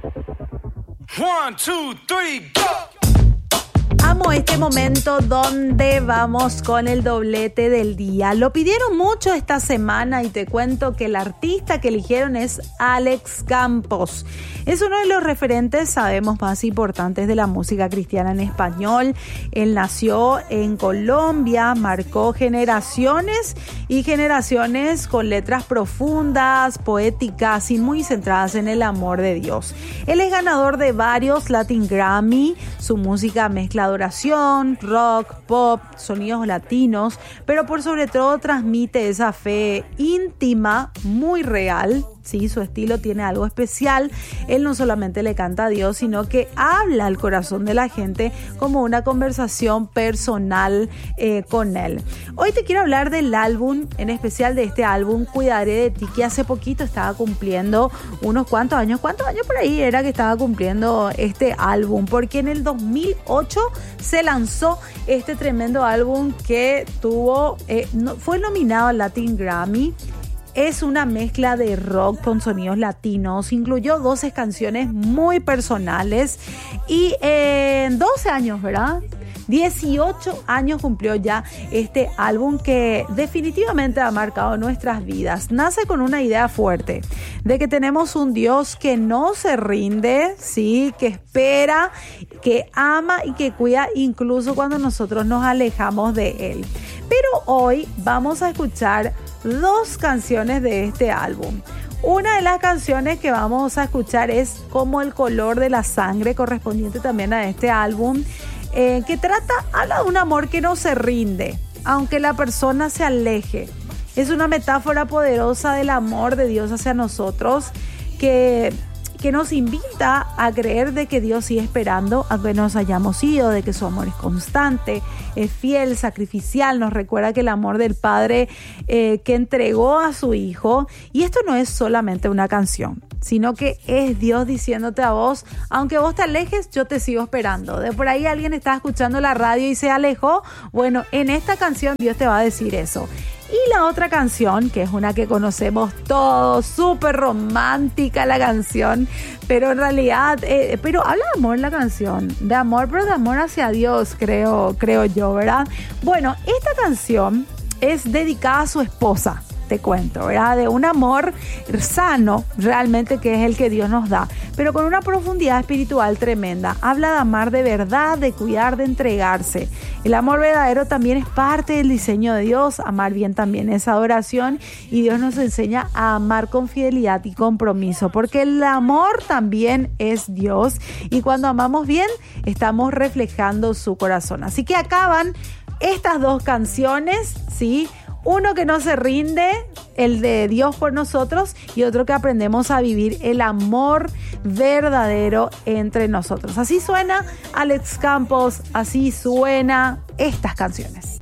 1, 2, 3, go! Amo este momento donde vamos con el doblete del día. Lo pidieron mucho esta semana y te cuento que el artista que eligieron es Alex Campos. Es uno de los referentes, sabemos, más importantes de la música cristiana en español. Él nació en Colombia, marcó generaciones y generaciones con letras profundas, poéticas y muy centradas en el amor de Dios. Él es ganador de varios Latin Grammy. Su música mezcla adoración, rock, pop, sonidos latinos, pero por sobre todo transmite esa fe íntima, muy real. Sí, su estilo tiene algo especial. Él no solamente le canta a Dios, sino que habla al corazón de la gente como una conversación personal con él. Hoy te quiero hablar del álbum, en especial de este álbum Cuidaré de ti, que hace poquito estaba cumpliendo unos cuantos años por ahí era que estaba cumpliendo este álbum, porque en el 2008 se lanzó este tremendo álbum que fue nominado al Latin Grammy. Es una mezcla de rock con sonidos latinos. Incluyó 12 canciones muy personales. Y en 12 años, ¿verdad? 18 años cumplió ya este álbum que definitivamente ha marcado nuestras vidas. Nace con una idea fuerte de que tenemos un Dios que no se rinde, ¿sí? Que espera, que ama y que cuida incluso cuando nosotros nos alejamos de Él. Pero hoy vamos a escuchar 2 canciones de este álbum. Una de las canciones que vamos a escuchar es Como el color de la sangre, correspondiente también a este álbum, que habla de un amor que no se rinde, aunque la persona se aleje. Es una metáfora poderosa del amor de Dios hacia nosotros, que nos invita a creer de que Dios sigue esperando a que nos hayamos ido, de que su amor es constante, es fiel, sacrificial. Nos recuerda que el amor del Padre que entregó a su Hijo. Y esto no es solamente una canción, sino que es Dios diciéndote a vos, aunque vos te alejes, yo te sigo esperando. De por ahí alguien está escuchando la radio y se alejó. Bueno, en esta canción Dios te va a decir eso. Y la otra canción, que es una que conocemos todos, súper romántica la canción, pero en realidad, pero habla de amor la canción, de amor, pero de amor hacia Dios, creo yo, ¿verdad? Bueno, esta canción es dedicada a su esposa. Te cuento, ¿verdad? De un amor sano, realmente, que es el que Dios nos da, pero con una profundidad espiritual tremenda. Habla de amar de verdad, de cuidar, de entregarse. El amor verdadero también es parte del diseño de Dios. Amar bien también es adoración, y Dios nos enseña a amar con fidelidad y compromiso, porque el amor también es Dios, y cuando amamos bien estamos reflejando su corazón. Así que acaban estas 2 canciones, ¿sí? Uno que no se rinde, el de Dios por nosotros, y otro que aprendemos a vivir el amor verdadero entre nosotros. Así suena Alex Campos, así suena estas canciones.